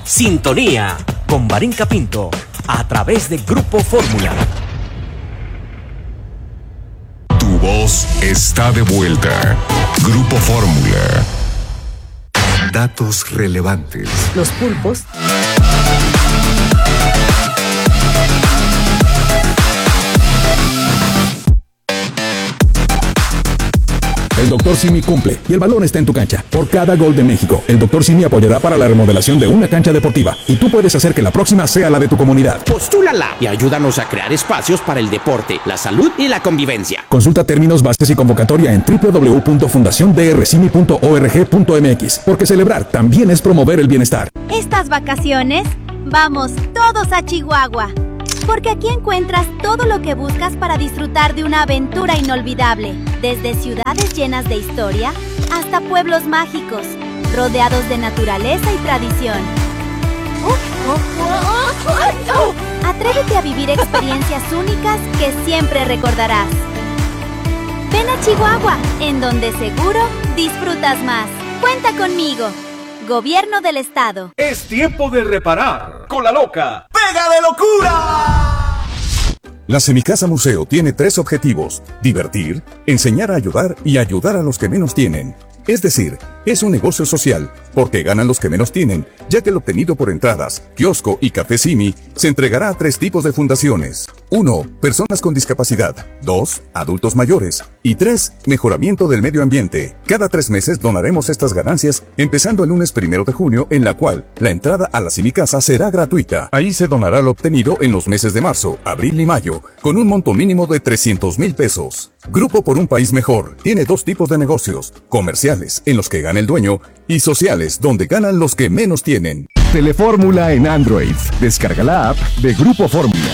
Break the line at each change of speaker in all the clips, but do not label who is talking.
Sintonía con Marinka Pinto a través de Grupo Fórmula.
Tu voz está de vuelta. Grupo Fórmula. Datos relevantes.
Los pulpos.
El Dr. Simi cumple y el balón está en tu cancha. Por cada gol de México, el Dr. Simi apoyará para la remodelación de una cancha deportiva y tú puedes hacer que la próxima sea la de tu comunidad.
Postúlala y ayúdanos a crear espacios para el deporte, la salud y la convivencia.
Consulta términos, bases y convocatoria en www.fundaciondrcimi.org.mx, porque celebrar también es promover el bienestar.
Estas vacaciones, vamos todos a Chihuahua, porque aquí encuentras todo lo que buscas para disfrutar de una aventura inolvidable, desde ciudades llenas de historia hasta pueblos mágicos, rodeados de naturaleza y tradición. Atrévete a vivir experiencias únicas que siempre recordarás. Ven a Chihuahua, en donde seguro disfrutas más. Cuenta conmigo. Gobierno del Estado.
Es tiempo de reparar con la loca ¡Pega de locura!
La Semicasa Museo tiene 3 objetivos: divertir, enseñar a ayudar y ayudar a los que menos tienen. Es decir, es un negocio social, porque ganan los que menos tienen, ya que el obtenido por entradas, kiosco y café Simi se entregará a 3 tipos de fundaciones. 1. Personas con discapacidad. 2. Adultos mayores. Y 3. Mejoramiento del medio ambiente. Cada 3 meses donaremos estas ganancias, empezando el lunes 1 de junio, en la cual la entrada a la Semicasa será gratuita. Ahí se donará lo obtenido en los meses de marzo, abril y mayo, con un monto mínimo de 300,000 pesos. Grupo por un país mejor tiene 2 tipos de negocios: comerciales, en los que gana el dueño, y sociales, donde ganan los que menos tienen.
Telefórmula en Android. Descarga la app de Grupo Fórmula.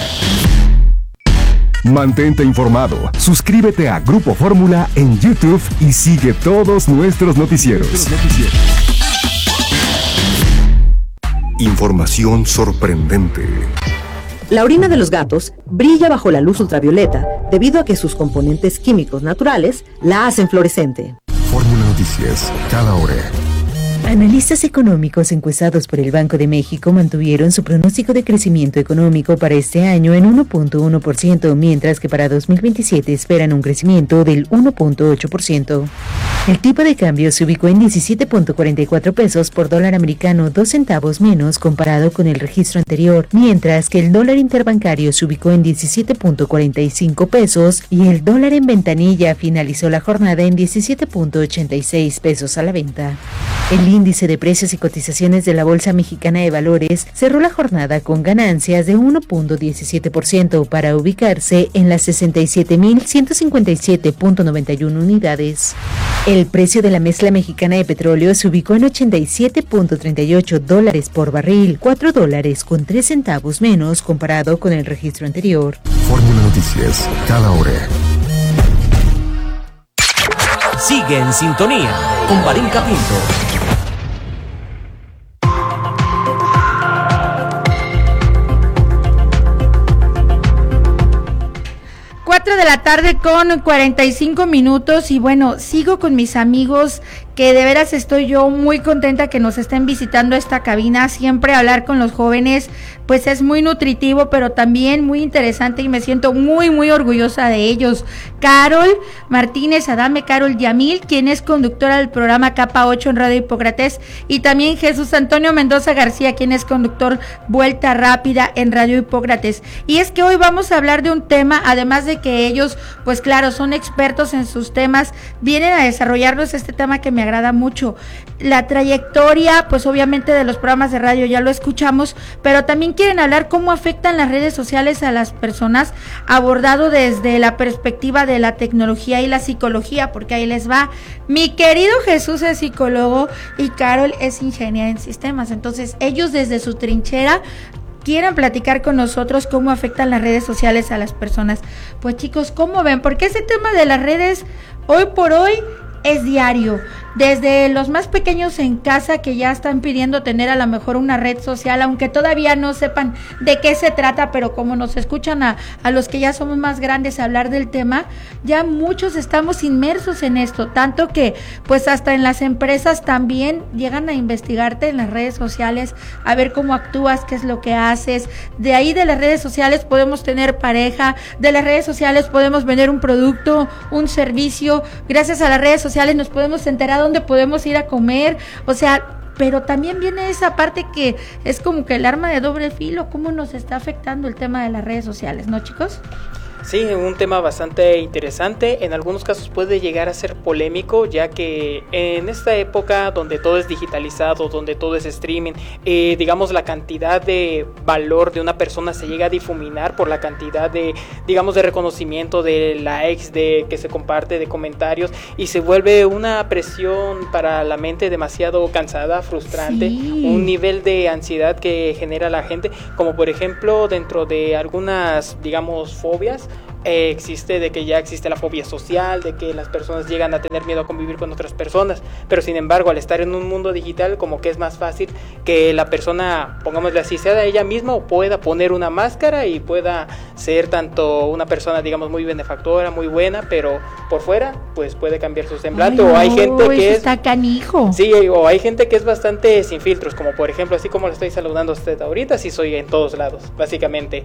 Mantente informado. Suscríbete a Grupo Fórmula en YouTube y sigue todos nuestros noticieros. Información sorprendente.
La orina de los gatos brilla bajo la luz ultravioleta debido a que sus componentes químicos naturales la hacen fluorescente.
Fórmula Noticias, cada hora.
Analistas económicos encuestados por el Banco de México mantuvieron su pronóstico de crecimiento económico para este año en 1.1%, mientras que para 2027 esperan un crecimiento del 1.8%. El tipo de cambio se ubicó en 17.44 pesos por dólar americano, 2 centavos menos comparado con el registro anterior, mientras que el dólar interbancario se ubicó en 17.45 pesos y el dólar en ventanilla finalizó la jornada en 17.86 pesos a la venta. El índice de precios y cotizaciones de la Bolsa Mexicana de Valores cerró la jornada con ganancias de 1.17% para ubicarse en las 67.157.91 unidades. El precio de la mezcla mexicana de petróleo se ubicó en $87.38 por barril, $4.03 menos comparado con el registro anterior.
Fórmula Noticias, cada hora.
Sigue en sintonía con Marinka Pinto.
4 de la tarde con 45 minutos y bueno, sigo con mis amigos que de veras estoy yo muy contenta que nos estén visitando esta cabina. Siempre hablar con los jóvenes pues es muy nutritivo, pero también muy interesante y me siento muy orgullosa de ellos. Carol Martínez Adame, Carol Yamil, quien es conductora del programa Capa 8 en Radio Hipócrates, y también Jesús Antonio Mendoza García, quien es conductor Vuelta Rápida en Radio Hipócrates. Y es que hoy vamos a hablar de un tema, además de que ellos pues claro son expertos en sus temas, vienen a desarrollarnos este tema que me agrada mucho, la trayectoria pues obviamente de los programas de radio, ya lo escuchamos, pero también quieren hablar cómo afectan las redes sociales a las personas, abordado desde la perspectiva de la tecnología y la psicología, porque ahí les va. Mi querido Jesús es psicólogo y Carol es ingeniera en sistemas, entonces ellos desde su trinchera quieren platicar con nosotros cómo afectan las redes sociales a las personas. Pues chicos, ¿cómo ven? Porque ese tema de las redes hoy por hoy es diario. desde los más pequeños en casa que ya están pidiendo tener a lo mejor una red social, aunque todavía no sepan de qué se trata, pero como nos escuchan a los que ya somos más grandes hablar del tema, ya muchos estamos inmersos en esto, tanto que pues hasta en las empresas también llegan a investigarte en las redes sociales, a ver cómo actúas, qué es lo que haces. De ahí de las redes sociales podemos tener pareja, de las redes sociales podemos vender un producto, un servicio, gracias a las redes sociales nos podemos enterar dónde podemos ir a comer, o sea, pero también viene esa parte que es como que el arma de doble filo, cómo nos está afectando el tema de las redes sociales, ¿no, chicos?
Sí, un tema bastante interesante, en algunos casos puede llegar a ser polémico, ya que en esta época donde todo es digitalizado, donde todo es streaming, digamos la cantidad de valor de una persona se llega a difuminar por la cantidad de, digamos, de reconocimiento, de likes, de que se comparte, de comentarios, y se vuelve una presión para la mente demasiado cansada, frustrante, sí. Un nivel de ansiedad que genera la gente, como por ejemplo dentro de algunas, digamos, fobias, existe de que ya existe la fobia social, de que las personas llegan a tener miedo a convivir con otras personas, pero sin embargo al estar en un mundo digital como que es más fácil que la persona, pongámosle así, sea de ella misma o pueda poner una máscara y pueda ser tanto una persona, digamos, muy benefactora, muy buena, pero por fuera pues puede cambiar su semblante. O hay gente que
está canijo.
Sí, o hay gente que es bastante sin filtros, como por ejemplo, así como le estoy saludando a usted ahorita, sí soy en todos lados, básicamente.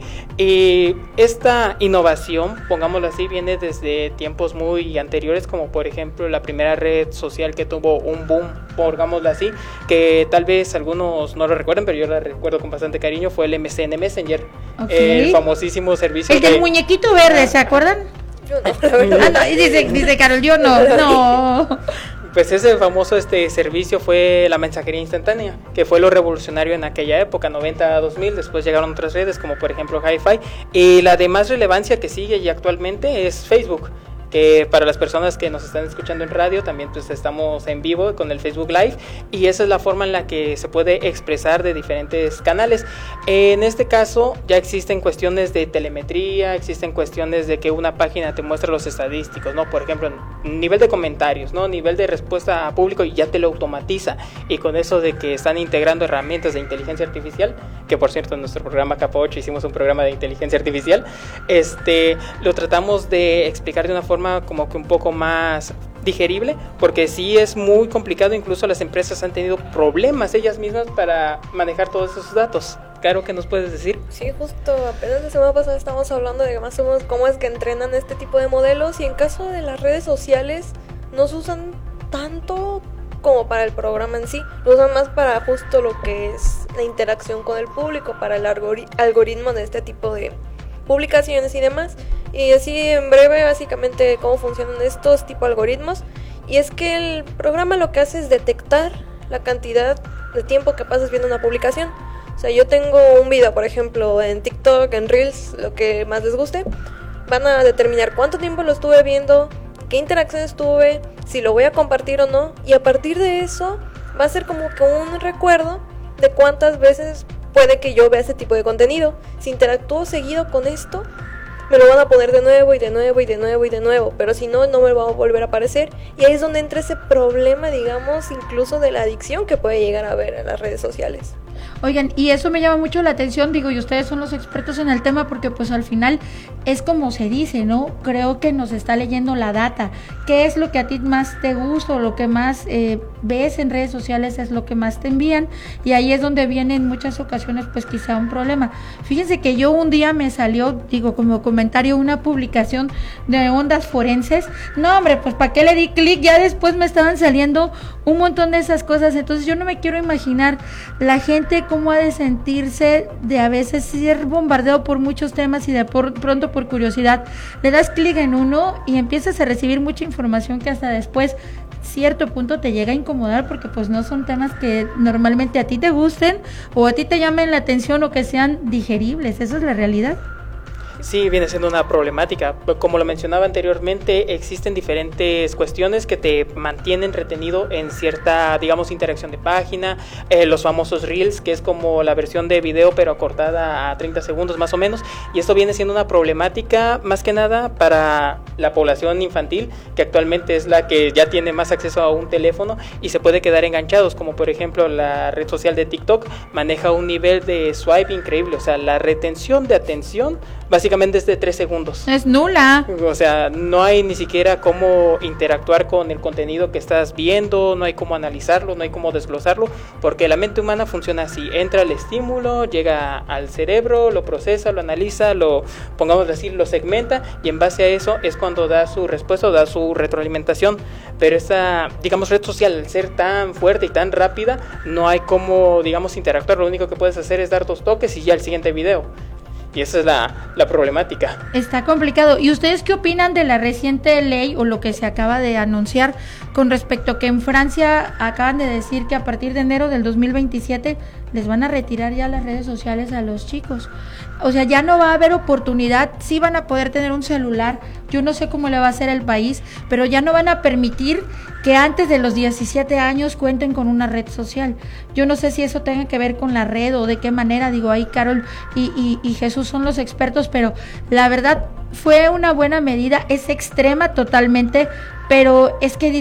Y esta innovación, pongámoslo así, viene desde tiempos muy anteriores, como por ejemplo la primera red social que tuvo un boom, pongámoslo así, que tal vez algunos no lo recuerden, pero yo la recuerdo con bastante cariño, fue el MSN Messenger, el famosísimo servicio.
El del muñequito verde, ¿se acuerdan?
Yo no.
Dice Carol, yo no.
Pues ese famoso servicio fue la mensajería instantánea, que fue lo revolucionario en aquella época, 90 a 2000, después llegaron otras redes como por ejemplo Hi-Fi, y la de más relevancia que sigue y actualmente es Facebook, que para las personas que nos están escuchando en radio, también pues estamos en vivo con el Facebook Live, y esa es la forma en la que se puede expresar de diferentes canales. En este caso ya existen cuestiones de telemetría, existen cuestiones de que una página te muestra los estadísticos, ¿no? Por ejemplo, nivel de comentarios, ¿no? Nivel de respuesta a público, y ya te lo automatiza, y con eso de que están integrando herramientas de inteligencia artificial, que por cierto en nuestro programa Capa 8 hicimos un programa de inteligencia artificial, lo tratamos de explicar de una forma como que un poco más digerible, porque sí es muy complicado, incluso las empresas han tenido problemas ellas mismas para manejar todos esos datos. Caro, ¿qué nos puedes decir?
Sí, justo apenas la semana pasada estábamos hablando de más o menos cómo es que entrenan este tipo de modelos, y en caso de las redes sociales no se usan tanto como para el programa en sí, lo usan más para justo lo que es la interacción con el público, para el algoritmo de este tipo de publicaciones y demás. Y así en breve básicamente cómo funcionan estos tipo de algoritmos, y es que el programa lo que hace es detectar la cantidad de tiempo que pasas viendo una publicación. O sea, yo tengo un video, por ejemplo, en TikTok, en Reels, lo que más les guste, van a determinar cuánto tiempo lo estuve viendo, qué interacciones tuve, si lo voy a compartir o no, y a partir de eso va a ser como que un recuerdo de cuántas veces puede que yo vea ese tipo de contenido. Si interactúo seguido con esto, me lo van a poner de nuevo y de nuevo y de nuevo y de nuevo, pero si no, no me va a volver a aparecer, y ahí es donde entra ese problema, digamos, incluso de la adicción que puede llegar a haber en las redes sociales.
Oigan, y eso me llama mucho la atención, digo, y ustedes son los expertos en el tema, porque pues al final es como se dice, ¿no? Creo que nos está leyendo la data. ¿Qué es lo que a ti más te gusta o lo que más ves en redes sociales es lo que más te envían? Y ahí es donde viene en muchas ocasiones pues quizá un problema. Fíjense que yo un día me salió, digo, como comentario, una publicación de ondas forenses. No, hombre, pues ¿para qué le di clic? Ya después me estaban saliendo un montón de esas cosas. Entonces yo no me quiero imaginar la gente cómo ha de sentirse de a veces ser bombardeado por muchos temas, y de pronto por curiosidad le das clic en uno y empiezas a recibir mucha información que hasta después cierto punto te llega a incomodar, porque pues no son temas que normalmente a ti te gusten o a ti te llamen la atención o que sean digeribles. Esa es la realidad.
Sí, viene siendo una problemática. Como lo mencionaba anteriormente, existen diferentes cuestiones que te mantienen retenido en cierta, digamos, interacción de página, los famosos Reels, que es como la versión de video pero acortada a 30 segundos más o menos, y esto viene siendo una problemática más que nada para la población infantil, que actualmente es la que ya tiene más acceso a un teléfono y se puede quedar enganchados, como por ejemplo la red social de TikTok maneja un nivel de swipe increíble, o sea, la retención de atención básicamente es de 3 segundos.
Es nula.
O sea, no hay ni siquiera cómo interactuar con el contenido que estás viendo, no hay cómo analizarlo, no hay cómo desglosarlo, porque la mente humana funciona así, entra el estímulo, llega al cerebro, lo procesa, lo analiza, pongamos así, lo segmenta, y en base a eso es cuando da su respuesta o da su retroalimentación. Pero esta, digamos, red social, al ser tan fuerte y tan rápida, no hay cómo, digamos, interactuar. Lo único que puedes hacer es dar 2 toques y ya el siguiente video. Y esa es la problemática.
Está complicado. ¿Y ustedes qué opinan de la reciente ley o lo que se acaba de anunciar con respecto a que en Francia acaban de decir que a partir de enero del 2027 les van a retirar ya las redes sociales a los chicos? O sea, ya no va a haber oportunidad, sí van a poder tener un celular, yo no sé cómo le va a hacer el país, pero ya no van a permitir que antes de los 17 años cuenten con una red social. Yo no sé si eso tenga que ver con la red o de qué manera, digo, ahí Carol y Jesús son los expertos, pero la verdad fue una buena medida, es extrema totalmente, pero es que